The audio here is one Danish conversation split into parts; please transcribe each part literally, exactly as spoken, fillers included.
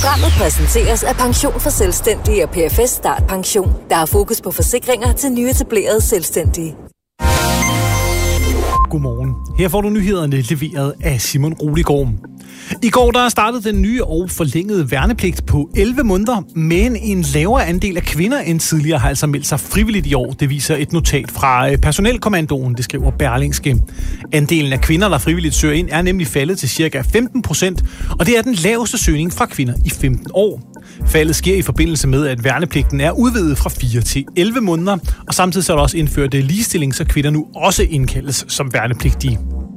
Programmet præsenteres af Pension for Selvstændige og P F S Start Pension, der har fokus på forsikringer til nyetablerede selvstændige. Godmorgen. Her får du nyhederne leveret af Simon Roligård. I går der startede den nye og forlængede værnepligt på elleve måneder, men en lavere andel af kvinder end tidligere har altså meldt sig frivilligt i år. Det viser et notat fra Personelkommandoen, det skriver Berlingske. Andelen af kvinder, der frivilligt søger ind, er nemlig faldet til ca. femten procent, og det er den laveste søgning fra kvinder i femten år. Faldet sker i forbindelse med, at værnepligten er udvidet fra fire til elleve måneder, og samtidig er der også indført ligestilling, så kvinder nu også indkaldes som værnepligtige.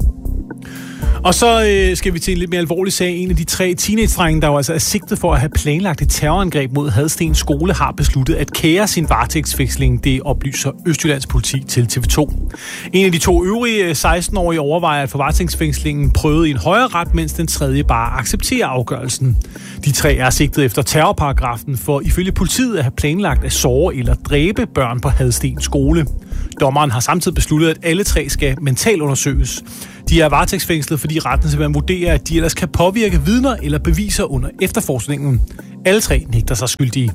Og så øh, skal vi til en lidt mere alvorlig sag. En af de tre teenage-drenge, der jo altså er sigtet for at have planlagt et terrorangreb mod Hadsten Skole, har besluttet at kære sin varetægtsfængsling. Det oplyser Østjyllands politi til T V to. En af de to øvrige seksten-årige overvejer at få varetægtsfængslingen prøvet i en højere ret, mens den tredje bare accepterer afgørelsen. De tre er sigtet efter terrorparagrafen for ifølge politiet at have planlagt at såre eller dræbe børn på Hadsten Skole. Dommeren har samtidig besluttet, at alle tre skal mentalundersøges. De er varetægtsfængslet, fordi retten simpelthen vurderer, at de ellers kan påvirke vidner eller beviser under efterforskningen. Alle tre nægter sig skyldige.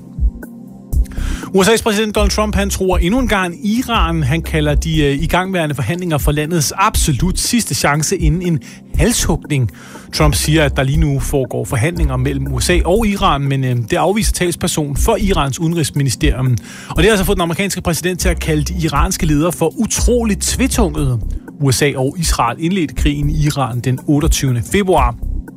U S A's præsident Donald Trump, han tror endnu en gang Iran. Han kalder de øh, igangværende forhandlinger for landets absolut sidste chance inden en halshugning. Trump siger, at der lige nu foregår forhandlinger mellem U S A og Iran, men øh, det afviser talsperson for Irans udenrigsministerium. Og det har altså fået den amerikanske præsident til at kalde de iranske ledere for utroligt tvetungede. U S A og Israel indledte krigen i Iran den otteogtyvende februar.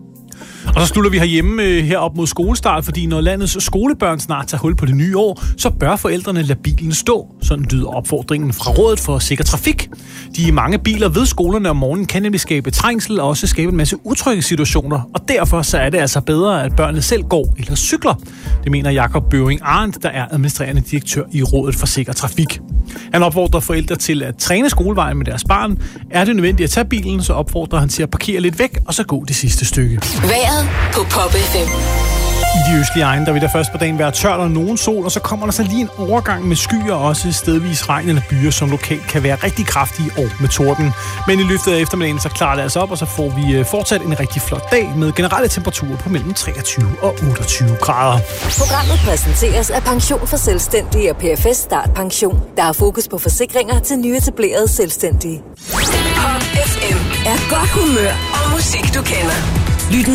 Og så slutter vi herhjemme øh, her op mod skolestart, fordi når landets skolebørn snart tager hul på det nye år, så bør forældrene lade bilen stå. Sådan lyder opfordringen fra Rådet for Sikker Trafik. De mange biler ved skolerne om morgenen kan nemlig skabe trængsel og også skabe en masse utrygge situationer, og derfor så er det altså bedre, at børnene selv går eller cykler. Det mener Jakob Bøving Arndt, der er administrerende direktør i Rådet for Sikker Trafik. Han opfordrer forældre til at træne skolevejen med deres barn. Er det nødvendigt at tage bilen, så opfordrer han til at parkere lidt væk og så gå det sidste stykke. Vejret på Pop F M. I de østlige egne, der vil der først på dagen være tørt og nogen sol, og så kommer der så lige en overgang med skyer og også stedvis regn eller byer, som lokalt kan være rigtig kraftige og med torden. Men i løbet af eftermiddagen, så klarer det altså op, og så får vi fortsat en rigtig flot dag med generelle temperaturer på mellem treogtyve og otteogtyve grader. Programmet præsenteres af Pension for Selvstændige og P F S Start Pension, der har fokus på forsikringer til nyetablerede selvstændige. Pop F M er godt humør og musik, du kender. Lyt